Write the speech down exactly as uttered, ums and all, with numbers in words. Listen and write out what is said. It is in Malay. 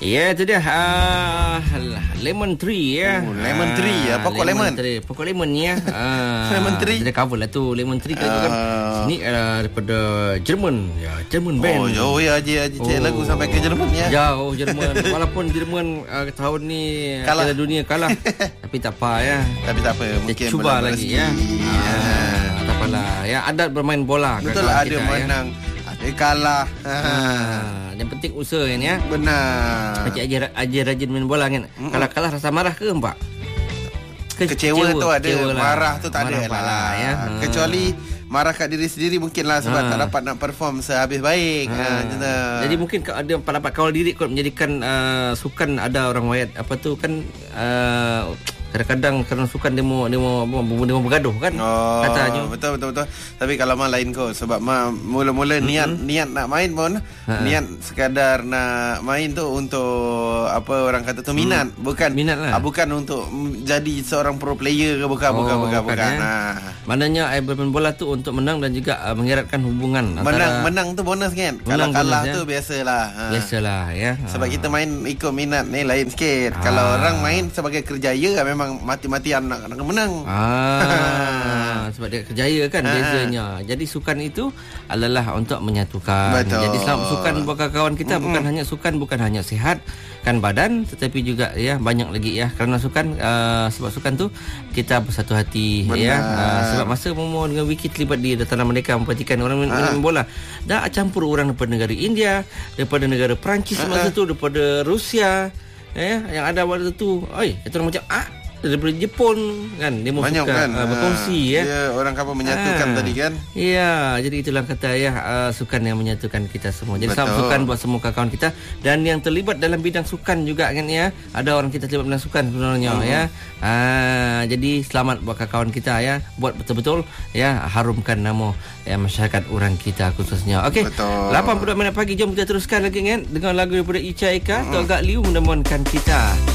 Ya, itu dia uh, lemon tree ya. Oh, lemon tree ya, pokok lemon. lemon. Tree, pokok lemon ya. Uh, lemon tree. Dia cover lah tu lemon tree kan. Uh. kan. Sini uh, daripada Jerman. Ya, Jerman band. Oh, jauh ya Haji Haji cek oh. lagu sampai ke Jerman ya. Jauh Jerman. Walaupun Jerman uh, tahun ni kalah Piala Dunia kalah. Tapi tak apa ya. Tapi tak apa, mungkin cuba lagi ya. ya. Uh, tak apalah. Ya, adat bermain bola. Betul lah, ada kita, menang. Ya. Ada kalah. Ha. Yang penting usaha kan ya. Benar. Macam ajar, ajar rajin main bola kan. Mm-mm. Kalau kalah rasa marah ke Pak? Ke, kecewa, kecewa tu ada, kecewa lah. Marah tu tak marah ada lah. lah ya. Ha. Kecuali marah kat diri sendiri mungkin lah sebab ha. tak dapat nak perform sehabis baik. Ha. Ha. Jadi mungkin ada dapat kawal diri kot menjadikan uh, sukan ada orang wayat apa tu kan uh, kadang-kadang kerana sukan dia mau dia mau dia mau bergaduh kan oh, katanya. Betul betul betul. Tapi kalau mah lain kot sebab mah mula-mula mm-hmm. niat niat nak main pun ha. niat sekadar nak main tu untuk apa orang kata tu minat hmm. bukan minat lah. ah, bukan untuk jadi seorang pro player ke bukan oh, bukan bukan bukan. bukan. Ya. Nah. Maknanya I bermain bola tu untuk menang dan juga uh, mengeratkan hubungan menang antara menang tu bonus kan. Kalau kalah bonus, tu ya? biasalah. Ha. Biasalah ya. Sebab ha. kita main ikut minat ni lain sikit. Ha. Kalau orang main sebagai kerjaya memang mati-matian nak, nak menang. Ah, sebab dia kerjaya kan ah. bezanya. Jadi sukan itu adalah untuk menyatukan. Betul. Jadi sukan buat kawan kita mm-hmm. bukan hanya sukan bukan hanya sihatkan badan tetapi juga ya banyak lagi ya kerana sukan uh, sebab sukan tu kita bersatu hati. Benar. Ya. Uh, sebab masa Momo dengan Wiki terlibat di dataran mereka memperhatikan orang main, ah. main bola. Dah campur orang daripada negara India, daripada negara Perancis ah. masa tu, daripada Rusia. Ya, yang ada waktu tu. Oi, itu orang macam ah daripada Jepun kan dia mau suka kan? uh, berkongsi ha. ya. Ya orang kapal menyatukan ha. tadi kan. Ya, jadi itulah kata ya uh, sukan yang menyatukan kita semua. Jadi sama sukan buat semua kawan kita dan yang terlibat dalam bidang sukan juga kan ya. Ada orang kita terlibat dalam sukan sebenarnya uh-huh. ya. Uh, jadi selamat buat kawan kita ya. Buat betul-betul ya harumkan nama ya masyarakat orang kita khususnya. Okey. lapan puluh minit pagi jom kita teruskan lagi kan dengan lagu daripada Icha Eka uh-huh. Tok Gak Liu menemukan kita.